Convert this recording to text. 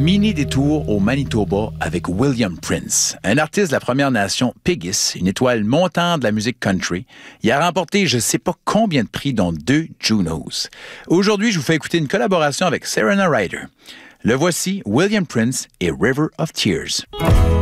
mini détour au Manitoba avec William Prince, un artiste de la Première Nation Peguis, une étoile montante de la musique country. Il a remporté je ne sais pas combien de prix, dont 2 Junos. Aujourd'hui, je vous fais écouter une collaboration avec Serena Ryder. Le voici, William Prince et River of Tears.